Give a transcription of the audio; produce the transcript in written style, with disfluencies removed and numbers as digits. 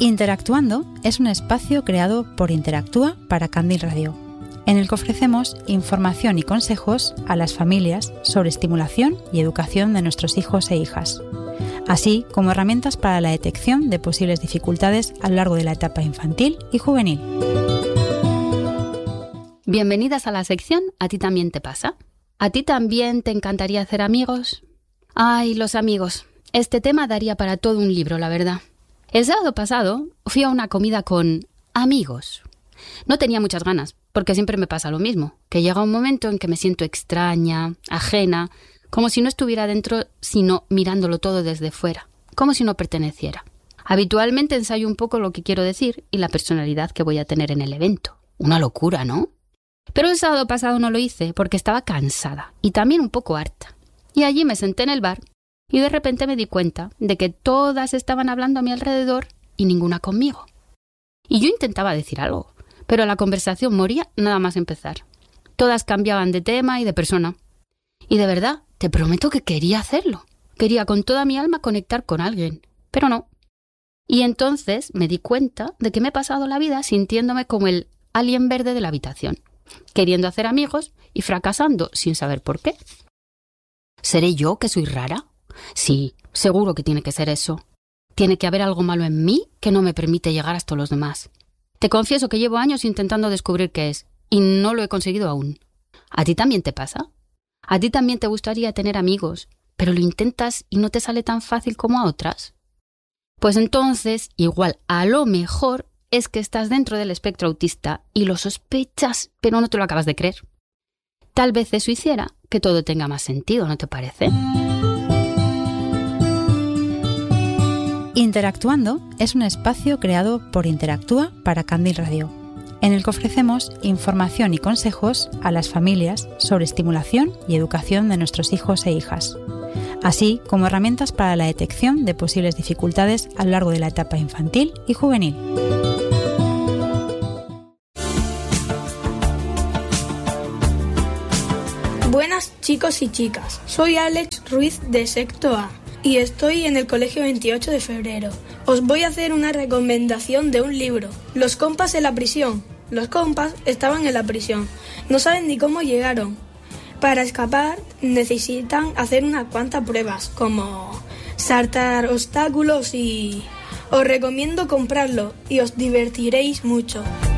Interactuando es un espacio creado por Interactúa para Candil Radio, en el que ofrecemos información y consejos a las familias sobre estimulación y educación de nuestros hijos e hijas, así como herramientas para la detección de posibles dificultades a lo largo de la etapa infantil y juvenil. Bienvenidas a la sección ¿A ti también te pasa? ¿A ti también te encantaría hacer amigos? Ay, los amigos. Este tema daría para todo un libro, la verdad. El sábado pasado fui a una comida con amigos. No tenía muchas ganas, porque siempre me pasa lo mismo, que llega un momento en que me siento extraña, ajena, como si no estuviera dentro, sino mirándolo todo desde fuera, como si no perteneciera. Habitualmente ensayo un poco lo que quiero decir y la personalidad que voy a tener en el evento. Una locura, ¿no? Pero el sábado pasado no lo hice porque estaba cansada y también un poco harta. Y allí me senté en el bar y de repente me di cuenta de que todas estaban hablando a mi alrededor y ninguna conmigo. Y yo intentaba decir algo, pero la conversación moría nada más empezar. Todas cambiaban de tema y de persona. Y de verdad, te prometo que quería hacerlo. Quería con toda mi alma conectar con alguien, pero no. Y entonces me di cuenta de que me he pasado la vida sintiéndome como el alien verde de la habitación, queriendo hacer amigos y fracasando sin saber por qué. ¿Seré yo que soy rara? Sí, seguro que tiene que ser eso. Tiene que haber algo malo en mí que no me permite llegar hasta los demás. Te confieso que llevo años intentando descubrir qué es y no lo he conseguido aún. ¿A ti también te pasa? ¿A ti también te gustaría tener amigos, pero lo intentas y no te sale tan fácil como a otras? Pues entonces, igual a lo mejor es que estás dentro del espectro autista y lo sospechas, pero no te lo acabas de creer. Tal vez eso hiciera que todo tenga más sentido, ¿no te parece? Interactuando es un espacio creado por Interactúa para Candil Radio, en el que ofrecemos información y consejos a las familias sobre estimulación y educación de nuestros hijos e hijas, así como herramientas para la detección de posibles dificultades a lo largo de la etapa infantil y juvenil. Buenas chicos y chicas, soy Alex Ruiz de Sexto A y estoy en el Colegio 28 de Febrero. Os voy a hacer una recomendación de un libro, Los compas en la prisión. Los compas estaban en la prisión, no saben ni cómo llegaron. Para escapar necesitan hacer unas cuantas pruebas, como saltar obstáculos y... Os recomiendo comprarlo y os divertiréis mucho.